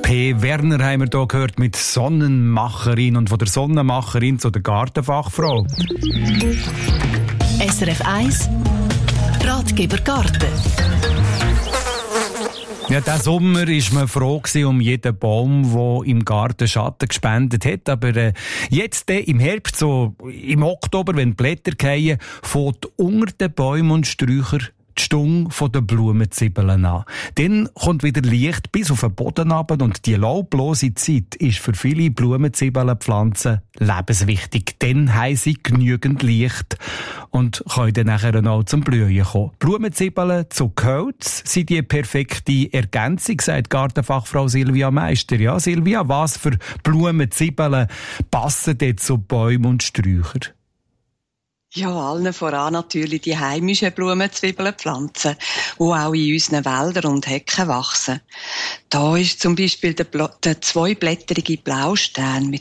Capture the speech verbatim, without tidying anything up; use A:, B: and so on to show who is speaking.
A: P. Werner haben wir hier gehört mit Sonnenmacherin und von der Sonnenmacherin zu der Gartenfachfrau.
B: S R F eins Ratgeber Garten.
A: Ja, diesen Sommer war man froh um jeden Baum, der im Garten Schatten gespendet hat. Aber äh, jetzt äh, im Herbst, so im Oktober, wenn die Blätter fallen, fängt unter den Bäumen und Sträuchern die Stunde der Blumenzwiebeln an. Dann kommt wieder Licht bis auf den Boden runter und die laublose Zeit ist für viele Blumenzwiebelpflanzen lebenswichtig. Dann haben sie genügend Licht und können dann nachher auch zum Blühen kommen. Blumenzwiebeln zu Gehölz sind die perfekte Ergänzung, sagt Gartenfachfrau Silvia Meister. Ja, Silvia, was für Blumenzwiebeln passen dort zu Bäumen und Sträuchern?
C: Ja, allen voran natürlich die heimischen Blumenzwiebelpflanzen, die auch in unseren Wäldern und Hecken wachsen. Da ist zum Beispiel der, Bla- der zweiblättrige Blaustern mit